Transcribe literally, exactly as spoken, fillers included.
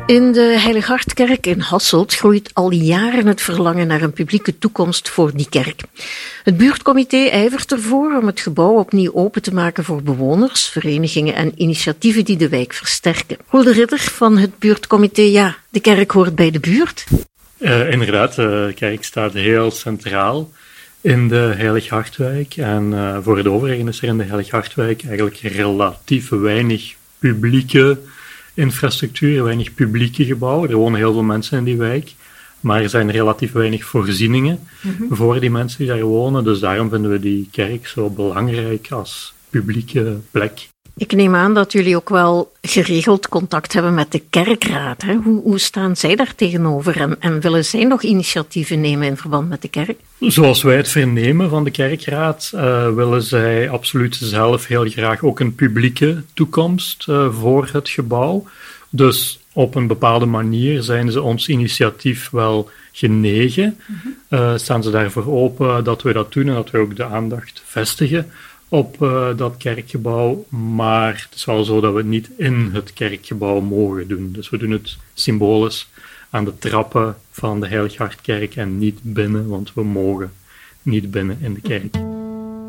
In de Heilighartkerk in Hasselt groeit al jaren het verlangen naar een publieke toekomst voor die kerk. Het buurtcomité ijvert ervoor om het gebouw opnieuw open te maken voor bewoners, verenigingen en initiatieven die de wijk versterken. Roel de Ridder van het buurtcomité, ja, de kerk hoort bij de buurt. Uh, inderdaad, de kerk staat heel centraal in de Heilighartwijk. En uh, voor het overige is er in de Heilighartwijk eigenlijk relatief weinig publieke infrastructuur, weinig publieke gebouwen. Er wonen heel veel mensen in die wijk, maar er zijn relatief weinig voorzieningen mm-hmm. voor die mensen die daar wonen. Dus daarom vinden we die kerk zo belangrijk als publieke plek. Ik neem aan dat jullie ook wel geregeld contact hebben met de kerkraad. Hè? Hoe, hoe staan zij daar tegenover en, en willen zij nog initiatieven nemen in verband met de kerk? Zoals wij het vernemen van de kerkraad, uh, willen zij absoluut zelf heel graag ook een publieke toekomst uh, voor het gebouw. Dus op een bepaalde manier zijn ze ons initiatief wel genegen. Mm-hmm. Uh, staan ze daarvoor open dat we dat doen en dat we ook de aandacht vestigen op uh, dat kerkgebouw, maar het is wel zo dat we het niet in het kerkgebouw mogen doen. Dus we doen het symbolisch aan de trappen van de Heilighartkerk en niet binnen, want we mogen niet binnen in de kerk.